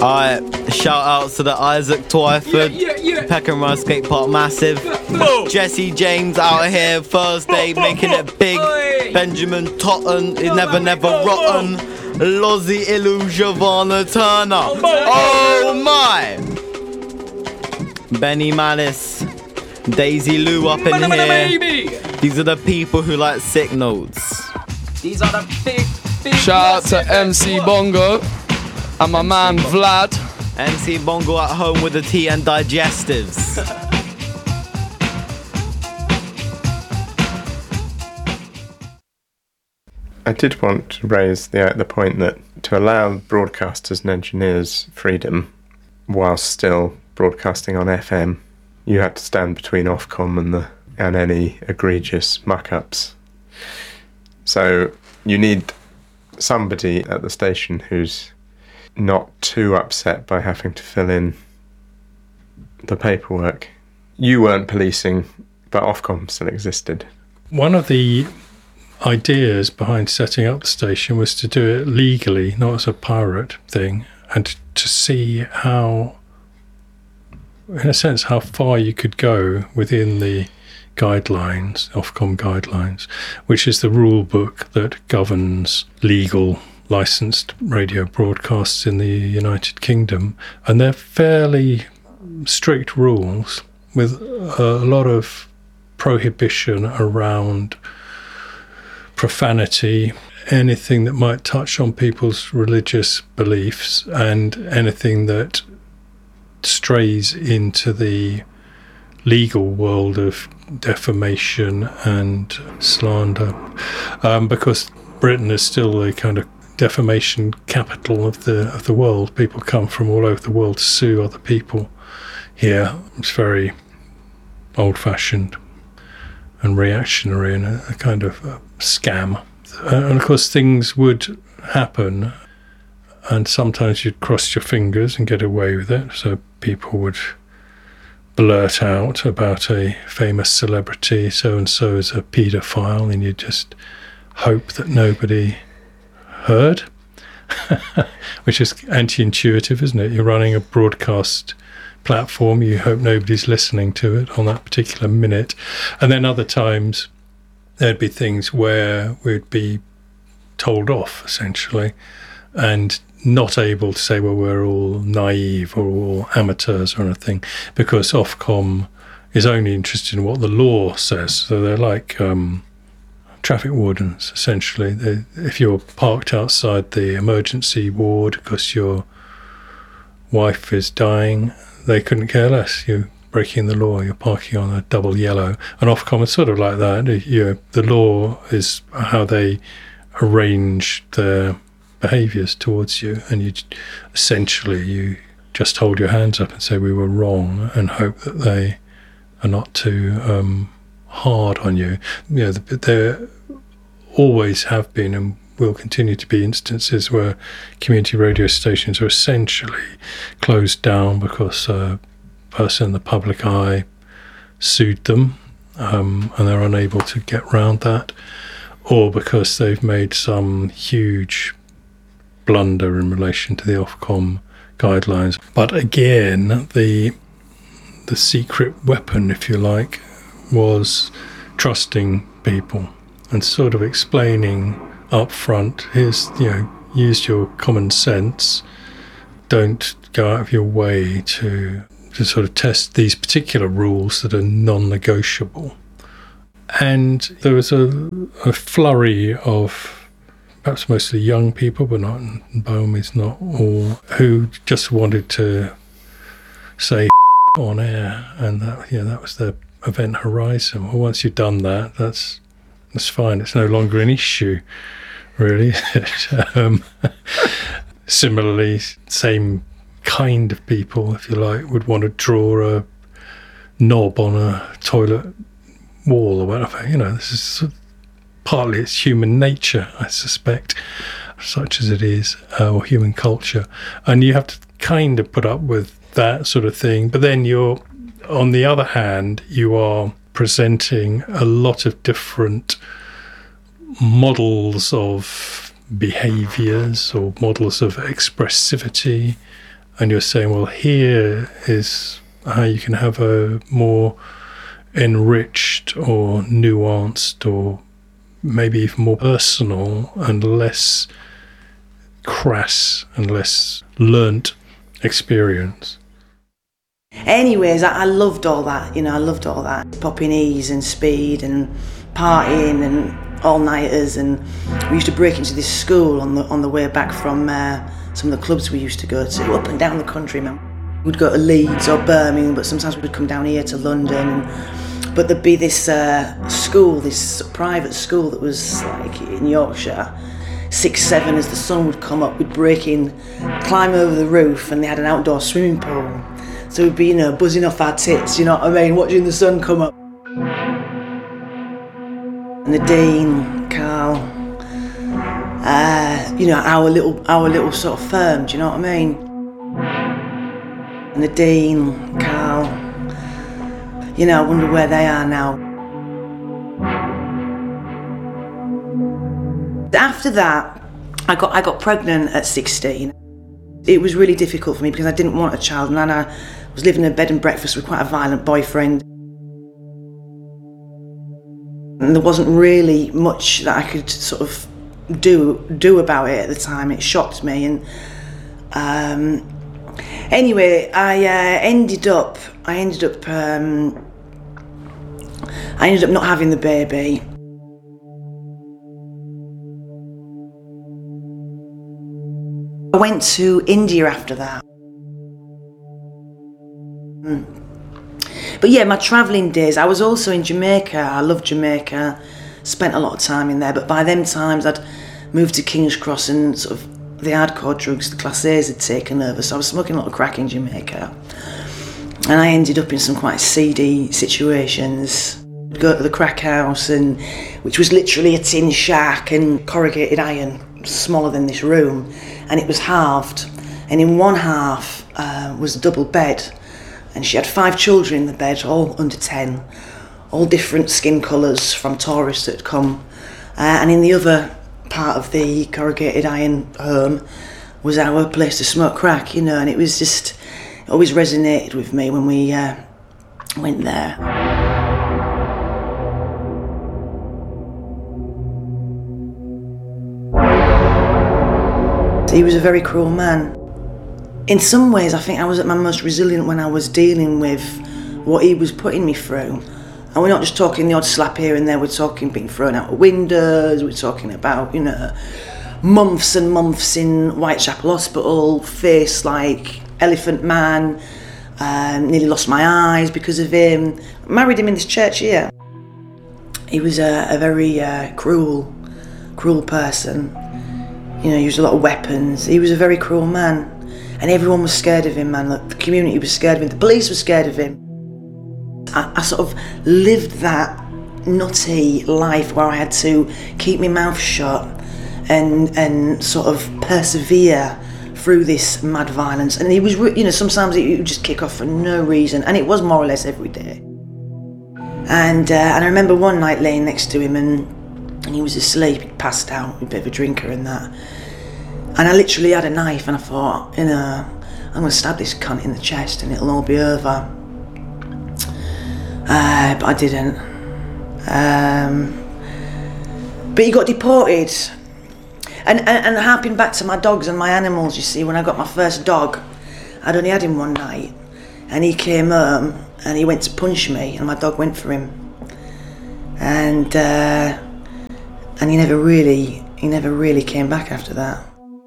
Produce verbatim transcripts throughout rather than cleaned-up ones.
Alright, shout outs to the Isaac Twyford, yeah, yeah, yeah. Peckham Run Skate Park Massive, Boom. Jesse James out here Thursday making it big, Oi. Benjamin Totten is never never rotten, Lozzie Ilu Giovanna Turner, oh my, Benny Malice, Daisy Lou up in Mana, mana, here. baby. These are the people who like sick notes. These are the big, big. Shout out to M C Bongo and my man Vlad. M C Bongo at home with the tea and digestives. I did want to raise the the point that to allow broadcasters and engineers freedom whilst still broadcasting on F M, you had to stand between Ofcom and the and any egregious muck-ups. So you need somebody at the station who's not too upset by having to fill in the paperwork. You weren't policing, but Ofcom still existed. One of the ideas behind setting up the station was to do it legally, not as a pirate thing, and to see how, in a sense, how far you could go within the guidelines, Ofcom guidelines, which is the rule book that governs legal licensed radio broadcasts in the United Kingdom. And they're fairly strict rules with a lot of prohibition around profanity, anything that might touch on people's religious beliefs, and anything that strays into the legal world of defamation and slander, um, because Britain is still the kind of defamation capital of the of the world. People come from all over the world to sue other people here. It's very old-fashioned and reactionary and a, a kind of a scam. Uh, and of course things would happen, and sometimes you'd cross your fingers and get away with it. So people would blurt out about a famous celebrity, so-and-so is a paedophile, and you just hope that nobody heard, which is anti-intuitive, isn't it? You're running a broadcast platform, you hope nobody's listening to it on that particular minute. And then other times there'd be things where we'd be told off, essentially, and not able to say, well, we're all naive or all amateurs or anything, because Ofcom is only interested in what the law says. So they're like um, traffic wardens, essentially. They, if you're parked outside the emergency ward because your wife is dying, they couldn't care less. You're breaking the law, you're parking on a double yellow. And Ofcom is sort of like that. You, the law is how they arrange their behaviours towards you, and you essentially you just hold your hands up and say we were wrong and hope that they are not too um, hard on you. You know, there always have been and will continue to be instances where community radio stations are essentially closed down because a person in the public eye sued them um, and they're unable to get round that, or because they've made some huge blunder in relation to the Ofcom guidelines. But again, the the secret weapon, if you like, was trusting people and sort of explaining up front, here's, you know, use your common sense, don't go out of your way to to sort of test these particular rules that are non-negotiable. And there was a, a flurry of perhaps mostly young people, but not, by all means not all, who just wanted to say on air, and that, you know, that was their event horizon. Well, once you've done that, that's that's fine. It's no longer an issue, really. um, similarly, same kind of people, if you like, would want to draw a knob on a toilet wall or whatever. You know, this is sort of, partly it's human nature, I suspect, such as it is, uh, or human culture. And you have to kind of put up with that sort of thing. But then you're, on the other hand, you are presenting a lot of different models of behaviours or models of expressivity and you're saying, well, here is how you can have a more enriched or nuanced or maybe even more personal and less crass and less learnt experience. Anyways, I, I loved all that, you know, I loved all that. Popping E's and speed and partying and all-nighters, and we used to break into this school on the on the way back from uh, some of the clubs we used to go to, up and down the country, man. We'd go to Leeds or Birmingham, but sometimes we'd come down here to London. And, but there'd be this uh, school, this private school that was like in Yorkshire. Six, seven, as the sun would come up, we'd break in, climb over the roof, and they had an outdoor swimming pool. So we'd be, you know, buzzing off our tits, you know what I mean, watching the sun come up. And the Dean, Carl, uh, you know, our little, our little sort of firm, do you know what I mean? And the Dean, Carl, you know, I wonder where they are now. After that, I got I got pregnant at sixteen. It was really difficult for me because I didn't want a child, and I was living in a bed and breakfast with quite a violent boyfriend. And there wasn't really much that I could sort of do do about it at the time. It shocked me, and um, anyway, I uh, ended up I ended up um, I ended up not having the baby. I went to India after that. Mm. But yeah, my travelling days, I was also in Jamaica. I loved Jamaica, spent a lot of time in there, but by them times I'd moved to King's Cross and sort of the hardcore drugs, the Class A's had taken over, so I was smoking a lot of crack in Jamaica. And I ended up in some quite seedy situations. I'd go to the crack house, and which was literally a tin shack and corrugated iron, smaller than this room, and it was halved, and in one half uh, was a double bed, and she had five children in the bed, all under ten, all different skin colours from tourists that had come, uh, and in the other part of the corrugated iron home was our place to smoke crack, you know, and it was just, it always resonated with me when we uh, went there. He was a very cruel man. In some ways, I think I was at my most resilient when I was dealing with what he was putting me through. And we're not just talking the odd slap here and there, we're talking being thrown out of windows, we're talking about, you know, months and months in Whitechapel Hospital, face like Elephant Man, um, nearly lost my eyes because of him. I married him in this church here. He was a, a very uh, cruel, cruel person. You know, he used a lot of weapons. He was a very cruel man. And everyone was scared of him, man. Like, the community was scared of him. The police were scared of him. I, I sort of lived that nutty life where I had to keep my mouth shut and and sort of persevere through this mad violence. And he was, you know, sometimes it would just kick off for no reason. And it was more or less every day. And, uh, and I remember one night laying next to him, and and he was asleep, he'd passed out, a bit of a drinker and that. And I literally had a knife, and I thought, you know, I'm going to stab this cunt in the chest and it'll all be over. Uh, but I didn't. Um, but he got deported. And, and, and harping back to my dogs and my animals, you see, when I got my first dog, I'd only had him one night. And he came home and he went to punch me, and my dog went for him. And... Uh, And he never really, he never really came back after that.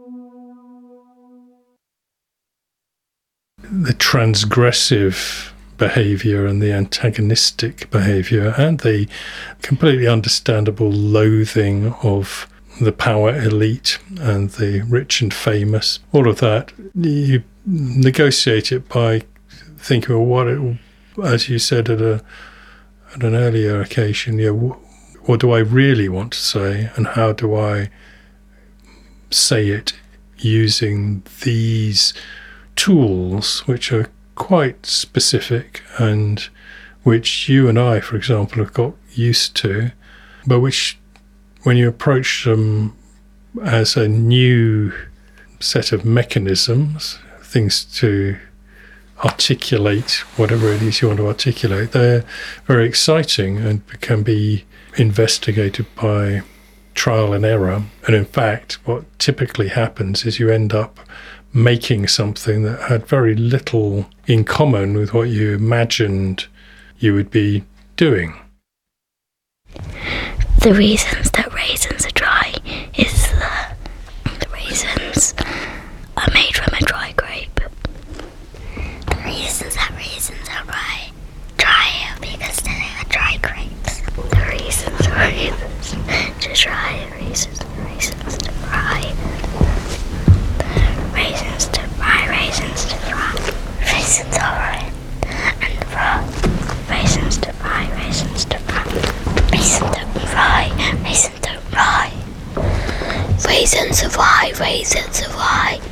The transgressive behaviour and the antagonistic behaviour and the completely understandable loathing of the power elite and the rich and famous, all of that, you negotiate it by thinking, well, what it, as you said at a at an earlier occasion, you know, what do I really want to say, and how do I say it using these tools, which are quite specific and which you and I, for example, have got used to, but which, when you approach them as a new set of mechanisms things to articulate whatever it is you want to articulate. They're very exciting and can be investigated by trial and error. And in fact, what typically happens is you end up making something that had very little in common with what you imagined you would be doing. The reasons that raisins are dry is that the raisins are made from a dry grape. The reasons that raisins are dry, dry are because they are dry grapes. The reasons are raisins to dry, raisins, raisins to fry. Raisins to fry, raisins to fry. Raisins are red and fry. Raisins to fry, raisins to fry. Raisins don't fry, raisins don't fry. Raisins to fry, raisins to fry.